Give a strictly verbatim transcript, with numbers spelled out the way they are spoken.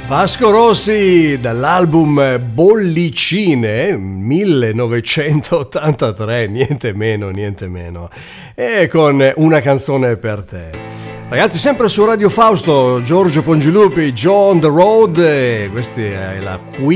Vasco Rossi dall'album Bollicine millenovecentottantatré, niente meno, niente meno, e con Una canzone per te. Ragazzi, sempre su Radio Fausto, Giorgio Pongilupi, Joe on the Road, questa è la qui